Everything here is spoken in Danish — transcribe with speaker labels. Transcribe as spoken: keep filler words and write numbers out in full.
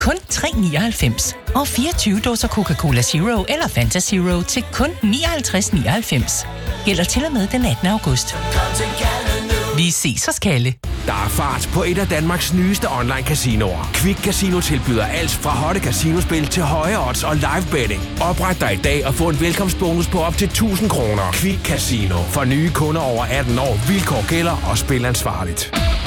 Speaker 1: kun tre nioghalvfems. Og fireogtyve dåser Coca-Cola Zero eller Fanta Zero til kun nioghalvtreds nioghalvfems. Gælder til og med den attende august. Vi ses hos Kalle.
Speaker 2: Der er fart på et af Danmarks nyeste online casinoer. Quick Casino tilbyder alt fra hotte casinospil til høje odds og live betting. Opret dig i dag og få en velkomstbonus på op til tusind kroner. Quick Casino. For nye kunder over atten år. Vilkår gælder og spil ansvarligt.